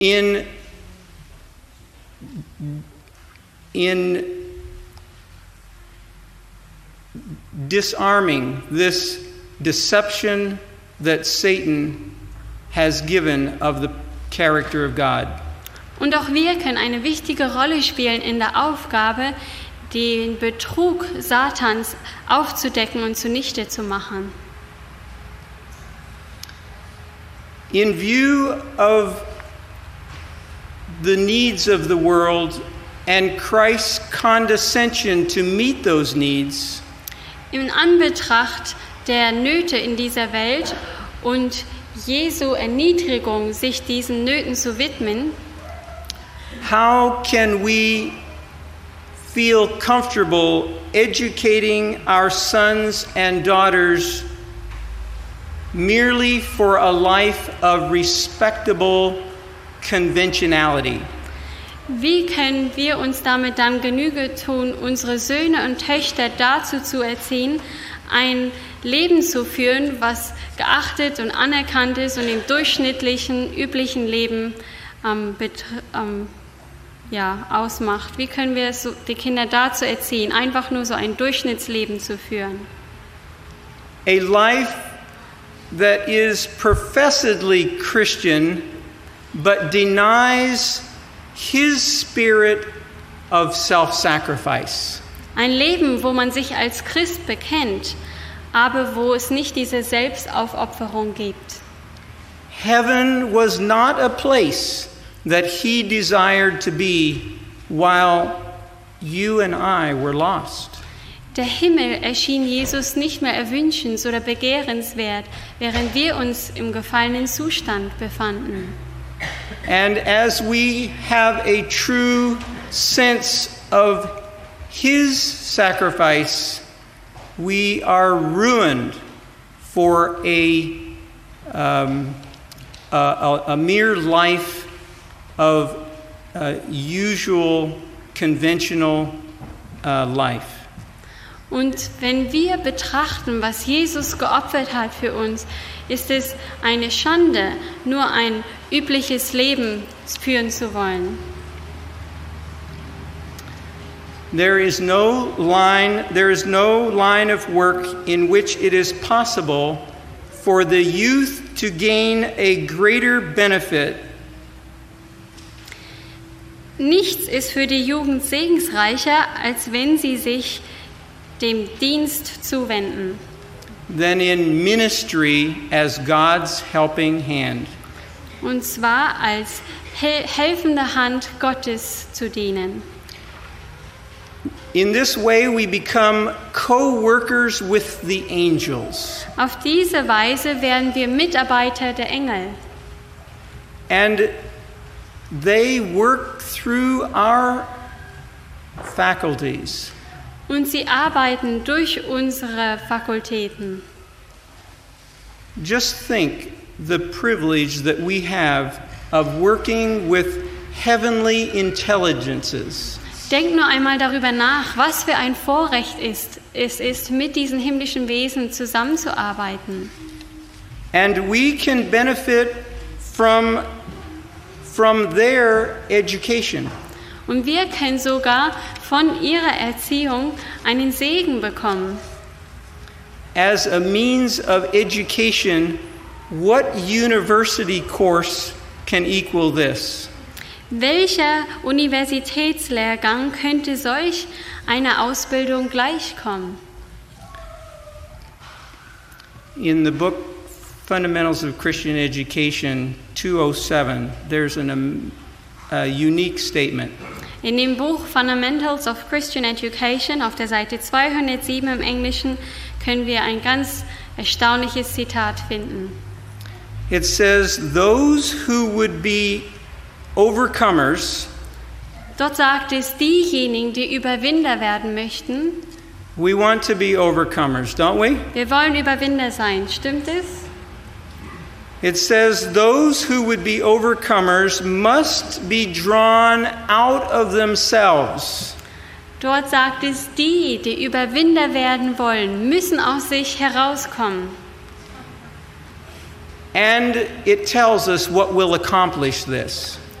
in disarming this deception that Satan has given of the character of God. Und auch wir können eine wichtige Rolle spielen in der Aufgabe, den Betrug Satans aufzudecken und zunichte zu machen. In view of the needs of the world and Christ's condescension to meet those needs, in Anbetracht der Nöte in dieser Welt und Jesu Erniedrigung, sich diesen Nöten zu widmen, how can we feel comfortable educating our sons and daughters merely for a life of respectable conventionality? Wie können wir uns damit dann Genüge tun, unsere Söhne und Töchter dazu zu erziehen, ein Leben zu führen, was geachtet und anerkannt ist und im durchschnittlichen, üblichen Leben ausmacht? Wie können wir die Kinder dazu erziehen, einfach nur so ein Durchschnittsleben zu führen? A life that is professedly Christian, but denies His spirit of self-sacrifice. Ein Leben, wo man sich als Christ bekennt, aber wo es nicht diese Selbstaufopferung gibt. Heaven was not a place that He desired to be while you and I were lost. Der Himmel erschien Jesus nicht mehr erwünschens oder begehrenswert, während wir uns im gefallenen Zustand befanden. And as we have a true sense of His sacrifice, we are ruined for a mere life of usual, conventional life. Und wenn wir betrachten, was Jesus geopfert hat für uns, ist es eine Schande, nur ein übliches Leben führen zu wollen. There is no line of work in which it is possible for the youth to gain a greater benefit. Nichts ist für die Jugend segensreicher, als wenn sie sich dem Dienst zuwenden. Than in ministry as God's helping hand. Und zwar als helfende Hand Gottes zu dienen. In this way we become co-workers with the angels. Auf diese Weise werden wir Mitarbeiter der Engel. And they work through our faculties. Und sie arbeiten durch unsere Fakultäten. Just think the privilege that we have of working with heavenly intelligences. Denkt nur einmal darüber nach, was für ein Vorrecht es ist, mit diesen himmlischen Wesen zusammenzuarbeiten. And we can benefit from their education. Und wir können sogar von ihrer Erziehung einen Segen bekommen. As a means of education, what university course can equal this? Welcher Universitätslehrgang könnte solch einer Ausbildung gleichkommen? In the book Fundamentals of Christian Education 207, there's a unique statement. In dem Buch Fundamentals of Christian Education auf der Seite 207 im Englischen können wir ein ganz erstaunliches Zitat finden. It says, those who would be overcomers, dort sagt es, diejenigen, die Überwinder werden möchten. We want to be overcomers, don't we? Wir wollen Überwinder sein, stimmt es? It says those who would be overcomers must be drawn out of themselves. Dort sagt es, die Überwinder werden wollen, müssen aus sich herauskommen. And it tells us what will accomplish this.